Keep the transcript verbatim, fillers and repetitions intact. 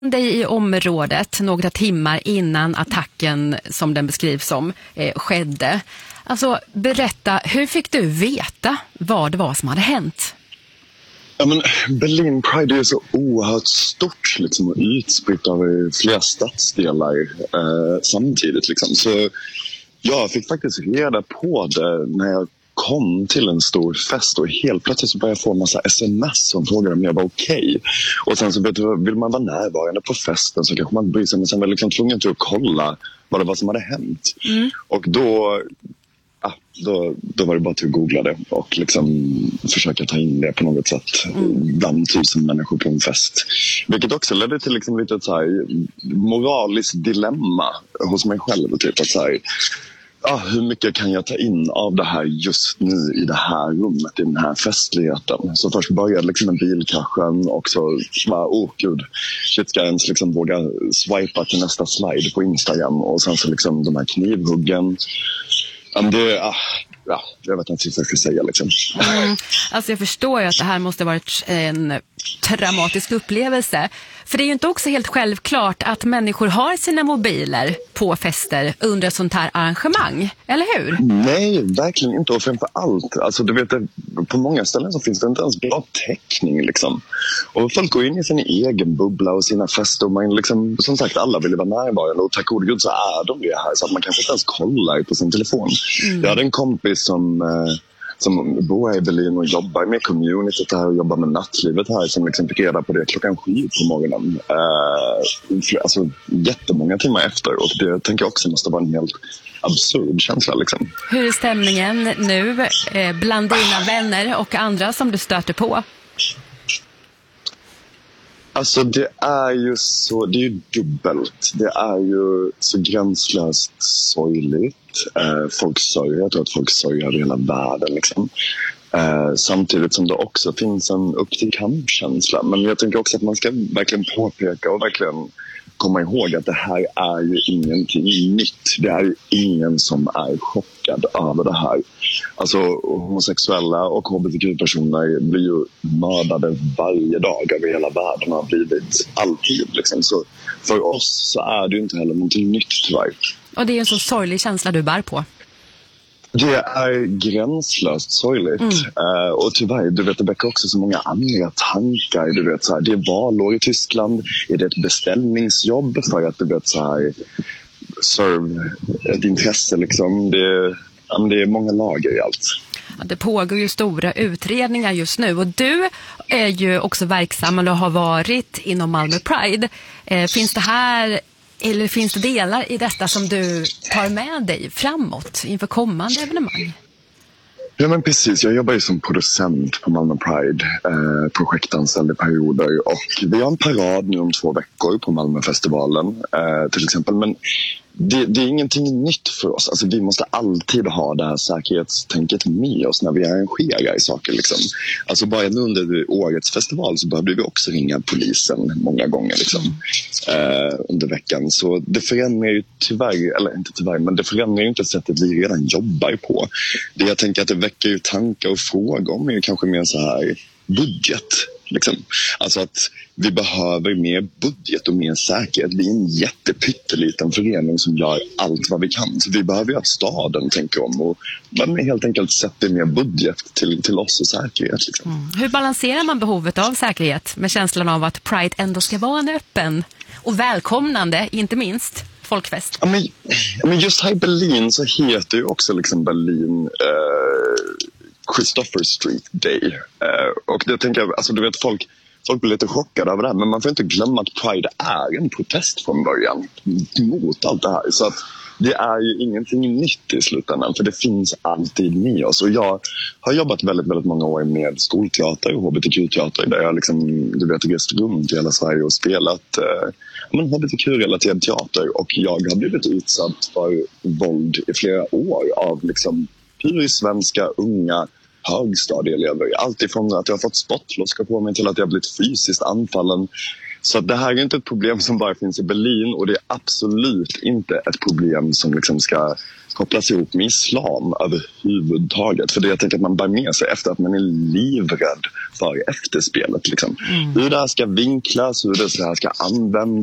dig i området några timmar innan attacken, som den beskrivs som, eh, skedde. Alltså, berätta, hur fick du veta vad det var som hade hänt? Ja, men Berlin Pride är så oerhört stort liksom, och utspritt över flera stadsdelar eh, samtidigt. Liksom. Så jag fick faktiskt reda på det när jag kom till en stor fest och helt plötsligt så började jag få en massa sms som frågade om jag var okej. Okay. Och sen så vill man vara närvarande på festen så kanske man bryr sig, men sen var jag liksom tvungen till att kolla vad det var som hade hänt. Mm. Och då... Ah, då, då var det bara till att googla det och liksom försöka ta in det på något sätt mm. bland tusen människor på en fest. Vilket också ledde till liksom lite så här moraliskt dilemma hos mig själv. Typ att så här, ah, hur mycket kan jag ta in av det här just nu i det här rummet, i den här festligheten. Så först började liksom en bilkraschen och så bara, oh gud, shit, ska jag ens liksom våga swipa till nästa slide på Instagram. Och sen så liksom de här knivhuggen. Um, det, ah, ja, jag vet inte vad jag ska säga liksom. Mm. Alltså jag förstår ju att det här måste ha varit en traumatisk upplevelse. För det är ju inte också helt självklart att människor har sina mobiler på fester under ett sånt här arrangemang, eller hur? Nej, verkligen inte. Och framför allt, alltså du vet, på många ställen så finns det inte ens bra täckning liksom. Och folk går in i sin egen bubbla och sina fester och man liksom, som sagt, alla vill vara närvarande och tack gode gud så är de det här så att man kanske inte ens kollar på sin telefon. Mm. Jag hade en kompis som... Eh, som bor i Berlin och jobbar med communityt här och jobbar med nattlivet här som liksom fick reda på det klockan sju på morgonen. Eh, alltså jättemånga timmar efter och det tänker jag också måste vara en helt absurd känsla liksom. Hur är stämningen nu eh, bland dina vänner och andra som du stöter på? Alltså det är ju så, det är ju dubbelt. Det är ju så gränslöst sorgligt. Eh, folk sörjer, jag tror att folk sörjer över hela världen liksom. Eh, samtidigt som det också finns en upp till kampkänsla. Men jag tänker också att man ska verkligen påpeka och verkligen komma ihåg att det här är ju ingenting nytt. Det är ju ingen som är chockad över det här. Alltså homosexuella och H B T Q-personer blir ju mördade varje dag över hela världen och har blivit alltid. Liksom. Så för oss så är det ju inte heller någonting nytt tyvärr. Och det är en så sorglig känsla du bär på. Det är gränslöst sorgligt. Mm. Uh, och tyvärr, du vet, det väcker också så många andra tankar. Du vet, så här, det är valår i Tyskland. Är det ett beställningsjobb för att du vet, så här, serve ett intresse? Liksom. Det, ja, det är många lager i allt. Ja, det pågår ju stora utredningar just nu. Och du är ju också verksam och har varit inom Malmö Pride. Eh, finns det här... Eller finns det delar i detta som du tar med dig framåt inför kommande evenemang? Ja men precis, jag jobbar ju som producent på Malmö Pride, eh, projektanställd i perioder och vi har en parad nu om två veckor på Malmöfestivalen eh, till exempel. Men det, det är ingenting nytt för oss. Alltså, vi måste alltid ha det här säkerhetstänket med oss när vi arrangerar saker. Liksom. Alltså, bara under årets festival så behövde vi också ringa polisen många gånger liksom, eh, under veckan. Så det förändrar ju tyvärr, eller inte tyvärr, men det förändrar ju inte sättet vi redan jobbar på. Det jag tänker att det väcker ju tankar och frågor om är ju kanske mer så här budget. Liksom. Alltså att vi behöver mer budget och mer säkerhet. Vi är en jättepytteliten förening som gör allt vad vi kan. Så vi behöver ju att staden tänker om och man helt enkelt sätter mer budget till, till oss och säkerhet. Liksom. Mm. Hur balanserar man behovet av säkerhet med känslan av att Pride ändå ska vara en öppen och välkomnande, inte minst, folkfest? Ja, men, men just här i Berlin så heter ju också liksom Berlin... Eh, Christopher Street Day. Uh, och det tänker jag, alltså du vet folk, folk blir lite chockade över det här, men man får inte glömma att Pride är en protest från början mot allt det här. Så att det är ju ingenting nytt i slutändan, för det finns alltid med oss. Och jag har jobbat väldigt, väldigt många år med skolteater och H B T Q-teater där jag liksom, du vet, rest runt i hela Sverige och spelat uh, men H B T Q-relaterad teater. Och jag har blivit utsatt för våld i flera år av liksom hur svenska unga högstadieelever. Allt ifrån att jag har fått spottloskor på mig till att jag har blivit fysiskt anfallen Så att det här är inte ett problem som bara finns i Berlin, och det är absolut inte ett problem som liksom ska kopplas ihop med islam överhuvudtaget. För det jag tänker att man bär med sig efter att man är livrädd för efterspelet. Liksom. Mm. Hur det här ska vinklas, hur det här ska användas.